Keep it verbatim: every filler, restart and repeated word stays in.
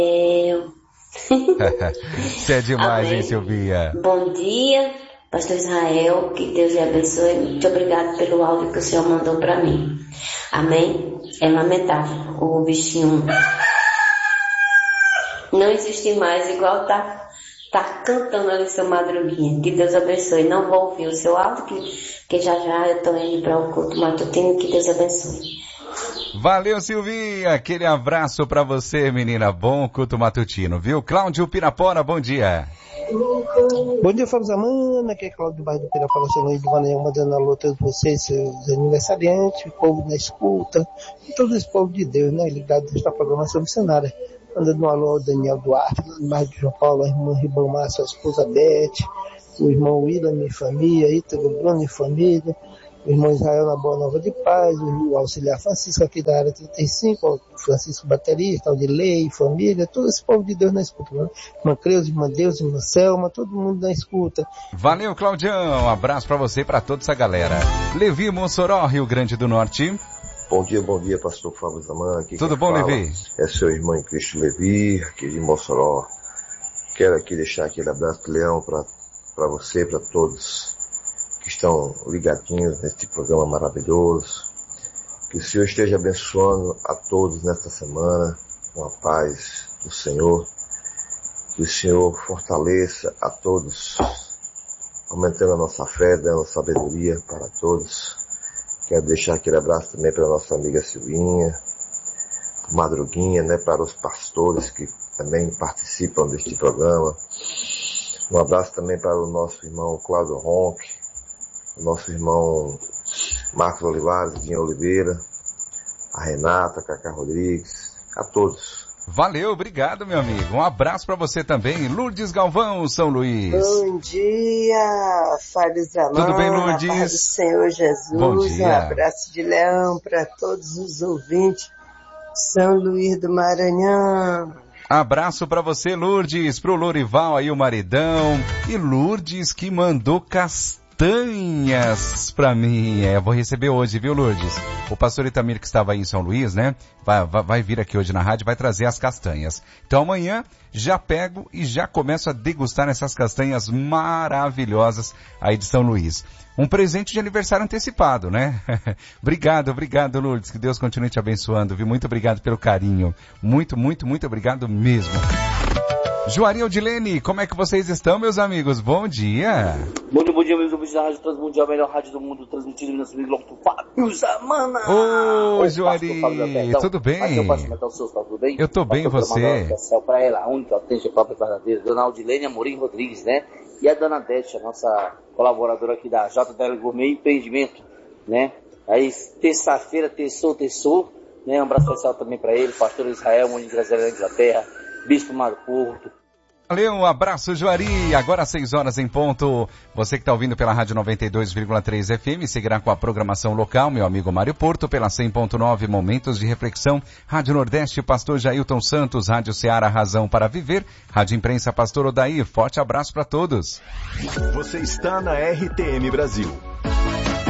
Você é demais, amém, hein, Silvia? Bom dia, pastor Israel, que Deus lhe abençoe. Muito obrigado pelo áudio que o senhor mandou para mim. Amém? É lamentável o bichinho não existe mais, igual tá, tá cantando ali seu Madruguinha. Que Deus abençoe. Não vou ouvir o seu áudio, que, que já já eu tô indo para o culto matutino. Que Deus abençoe. Valeu, Silvinha. Aquele abraço pra você, menina. Bom culto matutino, viu? Cláudio Pirapora, bom dia. Bom dia, Fábio Zamana. Aqui é Cláudio do bairro do Pirapora, São Luís do Maranhão, mandando alô a todos vocês, seus aniversariantes, o povo na escuta, e todo esse povo de Deus, né? Ligado nesta programação missionária. Mandando um alô ao Daniel Duarte, lá no bairro de João Paulo, a irmã Ribamar, sua esposa Beth, o irmão William e família, Ítalo Bruno e família, o irmão Israel na Boa Nova de Paz, o auxiliar Francisco aqui da área trinta e cinco, o Francisco baterista, o de Lei, família, todo esse povo de Deus na escuta, né? Irmã Creuza, irmã Deus, irmã Selma, todo mundo na escuta. Valeu, Claudião, um abraço pra você e pra toda essa galera. Levi, Mossoró, Rio Grande do Norte. Bom dia, bom dia, pastor Fábio Zamana. Tudo bom, fala, Levi? É seu irmão em Cristo Levi, aqui de Mossoró. Quero aqui deixar aquele abraço de leão pra, pra você, pra todos que estão ligadinhos neste programa maravilhoso. Que o Senhor esteja abençoando a todos nesta semana, com a paz do Senhor. Que o Senhor fortaleça a todos, aumentando a nossa fé, dando sabedoria para todos. Quero deixar aquele abraço também para a nossa amiga Silvinha, Madruguinha, né, para os pastores que também participam deste programa. Um abraço também para o nosso irmão Cláudio Ronque, o nosso irmão Marcos Olivares, Dinho Oliveira, a Renata, a Cacá Rodrigues, a todos. Valeu, obrigado, meu amigo. Um abraço para você também. Lourdes Galvão, São Luís. Bom dia, Fábio Zamana. Tudo bem, Lourdes? A paz do Senhor Jesus. Bom dia. Um abraço de leão para todos os ouvintes. São Luís do Maranhão. Abraço para você, Lourdes. Pro Lorival aí, o maridão. E Lourdes que mandou castanhas pra mim. É, eu vou receber hoje, viu, Lourdes? O pastor Itamir, que estava aí em São Luís, né? Vai, vai, vai vir aqui hoje na rádio, vai trazer as castanhas. Então amanhã já pego e já começo a degustar essas castanhas maravilhosas aí de São Luís. Um presente de aniversário antecipado, né? Obrigado, obrigado, Lourdes. Que Deus continue te abençoando, viu? Muito obrigado pelo carinho. Muito, muito, muito obrigado mesmo. Juari Odilene, como é que vocês estão, meus amigos? Bom dia. Bom dia, bom dia, meus amigos da Rádio Transmundial, a melhor rádio do mundo, transmitindo na sua do Fábio Zamana. Ô, Juari, tudo bem? Eu posso matar o seu, tá tudo bem? Eu tô bem, você? Para ela, a única, autêntica, própria verdadeira, dona Odilene Amorim Rodrigues, né? E a dona Dete, a nossa colaboradora aqui da J D L Gourmet Empreendimento, né? Aí, terça-feira, terçou, terçou, né? Um abraço especial também para ele, pastor Israel, mãe de Brasília, Inglaterra, Bispo Mário Porto. Valeu, um abraço, Juari. Agora às seis horas em ponto. Você que está ouvindo pela Rádio noventa e dois vírgula três F M, seguirá com a programação local, meu amigo Mário Porto, pela cem ponto nove, Momentos de Reflexão, Rádio Nordeste, Pastor Jailton Santos, Rádio Ceará, Razão para Viver, Rádio Imprensa, Pastor Odair. Forte abraço para todos. Você está na R T M Brasil.